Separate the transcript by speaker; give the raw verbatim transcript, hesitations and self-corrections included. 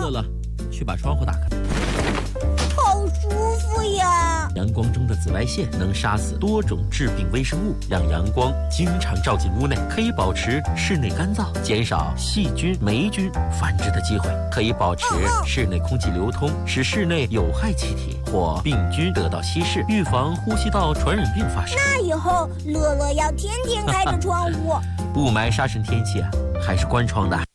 Speaker 1: 乐乐，去把窗户打开。
Speaker 2: 好舒服呀！
Speaker 1: 阳光中的紫外线能杀死多种致病微生物，让阳光经常照进屋内，可以保持室内干燥，减少细菌、霉菌繁殖的机会，可以保持室内空气流通，使室内有害气体或病菌得到稀释，预防呼吸道传染病发生。
Speaker 2: 那以后乐乐要天天开着窗户。
Speaker 1: 雾霾杀尘天气啊，还是关窗的。